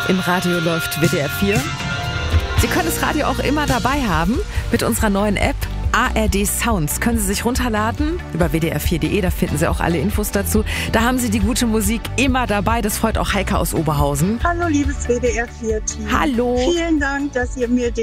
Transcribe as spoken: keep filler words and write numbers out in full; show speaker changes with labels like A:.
A: Im Radio läuft W D R vier. Sie können das Radio auch immer dabei haben mit unserer neuen App A R D Sounds. Können Sie sich runterladen über w d r vier punkt de, da finden Sie auch alle Infos dazu. Da haben Sie die gute Musik immer dabei. Das freut auch Heike aus Oberhausen.
B: Hallo liebes W D R vier Team.
A: Hallo.
B: Vielen Dank, dass ihr mir den